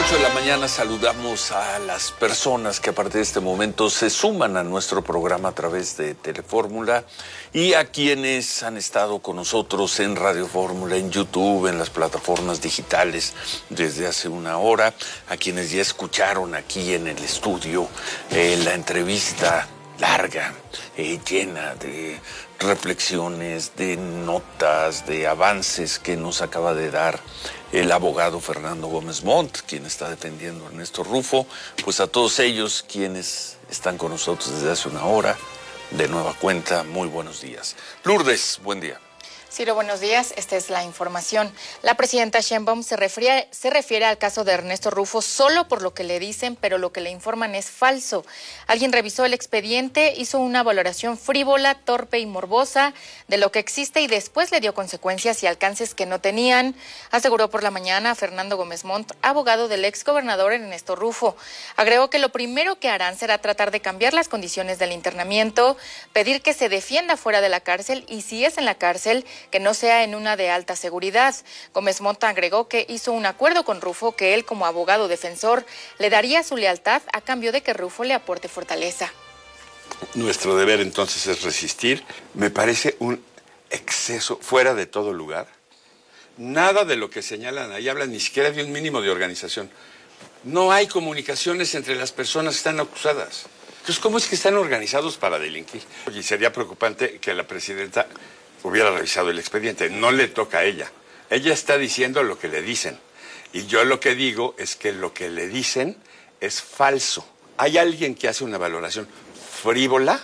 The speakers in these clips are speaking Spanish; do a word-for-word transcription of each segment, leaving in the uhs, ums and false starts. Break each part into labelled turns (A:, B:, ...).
A: ocho de la mañana saludamos a las personas que a partir de este momento se suman a nuestro programa a través de Telefórmula y a quienes han estado con nosotros en Radio Fórmula, en YouTube, en las plataformas digitales desde hace una hora, a quienes ya escucharon aquí en el estudio eh, la entrevista larga, eh, llena de reflexiones, de notas, de avances que nos acaba de dar el abogado Fernando Gómez Montt, quien está defendiendo a Ernesto Rufo. Pues a todos ellos quienes están con nosotros desde hace una hora, de nueva cuenta, muy buenos días. Lourdes, buen día.
B: Ciro, buenos días. Esta es la información. La presidenta Sheinbaum se refiere, se refiere al caso de Ernesto Rufo solo por lo que le dicen, pero lo que le informan es falso. Alguien revisó el expediente, hizo una valoración frívola, torpe y morbosa de lo que existe y después le dio consecuencias y alcances que no tenían, aseguró por la mañana Fernando Gómez Montt, abogado del exgobernador Ernesto Rufo. Agregó que lo primero que harán será tratar de cambiar las condiciones del internamiento, pedir que se defienda fuera de la cárcel y si es en la cárcel, que no sea en una de alta seguridad. Gómez Montt agregó que hizo un acuerdo con Rufo que él, como abogado defensor, le daría su lealtad a cambio de que Rufo le aporte fortaleza.
C: Nuestro deber entonces es resistir. Me parece un exceso fuera de todo lugar. Nada de lo que señalan ahí habla ni siquiera de un mínimo de organización. No hay comunicaciones entre las personas que están acusadas. Entonces, ¿cómo es que están organizados para delinquir? Y sería preocupante que la presidenta hubiera revisado el expediente. No le toca a ella. Ella está diciendo lo que le dicen. Y yo lo que digo es que lo que le dicen es falso. Hay alguien que hace una valoración frívola,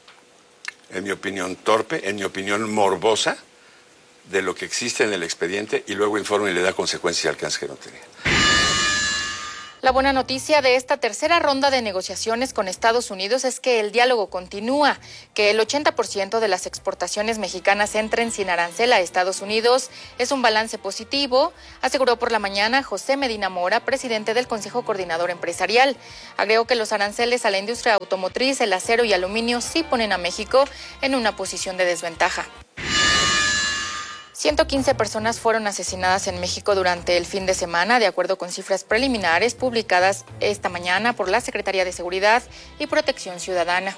C: en mi opinión torpe, en mi opinión morbosa, de lo que existe en el expediente y luego informa y le da consecuencias y alcances que no tenía.
B: La buena noticia de esta tercera ronda de negociaciones con Estados Unidos es que el diálogo continúa, que el ochenta por ciento de las exportaciones mexicanas entren sin arancel a Estados Unidos. Es un balance positivo, aseguró por la mañana José Medina Mora, presidente del Consejo Coordinador Empresarial. Agregó que los aranceles a la industria automotriz, el acero y aluminio sí ponen a México en una posición de desventaja. ciento quince personas fueron asesinadas en México durante el fin de semana, de acuerdo con cifras preliminares publicadas esta mañana por la Secretaría de Seguridad y Protección Ciudadana.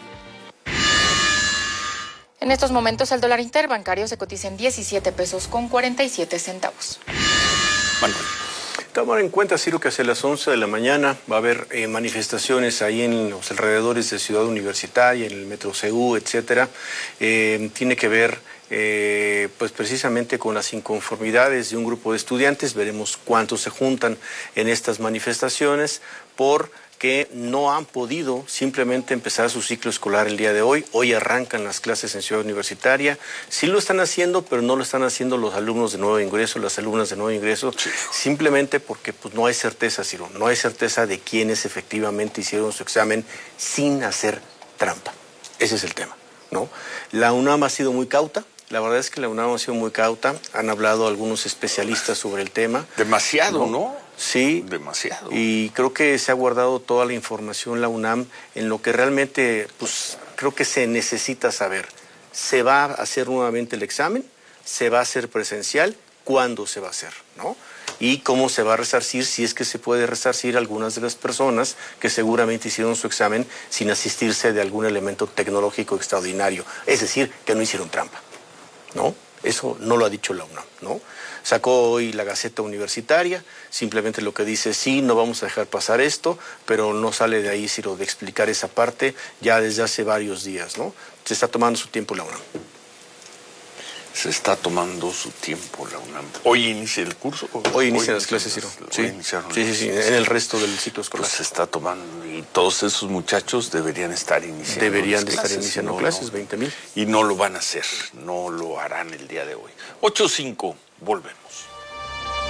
B: En estos momentos el dólar interbancario se cotiza en diecisiete pesos con cuarenta y siete centavos.
D: Manuel. Tomar en cuenta, Ciro, que hacia las once de la mañana va a haber eh, manifestaciones ahí en los alrededores de Ciudad Universitaria, en el Metro C U, etcétera. Eh, tiene que ver eh, pues precisamente con las inconformidades de un grupo de estudiantes. Veremos cuántos se juntan en estas manifestaciones por que no han podido simplemente empezar su ciclo escolar el día de hoy. Hoy arrancan las clases en Ciudad Universitaria. Sí lo están haciendo, pero no lo están haciendo los alumnos de nuevo ingreso, las alumnas de nuevo ingreso, simplemente porque pues, no hay certeza, Ciro, no hay certeza de quiénes efectivamente hicieron su examen sin hacer trampa. Ese es el tema, ¿no? La UNAM ha sido muy cauta. La verdad es que la UNAM ha sido muy cauta. Han hablado algunos especialistas sobre el tema.
A: Demasiado, ¿no? ¿no?
D: Sí.
A: Demasiado.
D: Y creo que se ha guardado toda la información la UNAM en lo que realmente, pues, creo que se necesita saber. ¿Se va a hacer nuevamente el examen? ¿Se va a hacer presencial? ¿Cuándo se va a hacer? ¿No? Y cómo se va a resarcir, si es que se puede resarcir a algunas de las personas que seguramente hicieron su examen sin asistirse de algún elemento tecnológico extraordinario. Es decir, que no hicieron trampa, ¿no? Eso no lo ha dicho la UNAM, ¿no? Sacó hoy la Gaceta Universitaria, simplemente lo que dice, sí, no vamos a dejar pasar esto, pero no sale de ahí, Ciro, de explicar esa parte ya desde hace varios días, ¿no? Se está tomando su tiempo la UNAM.
A: Se está tomando su tiempo la UNAM. ¿Hoy inicia el curso?
D: Hoy inician las clases, Ciro. Sí, sí, sí, sí, en el resto del ciclo escolar.
A: Pues se está tomando, y todos esos muchachos deberían estar iniciando
D: Deberían de
A: clases,
D: estar iniciando
A: no,
D: clases,
A: no,
D: veinte mil.
A: Y no lo van a hacer, no lo harán el día de hoy. ocho cinco, volvemos.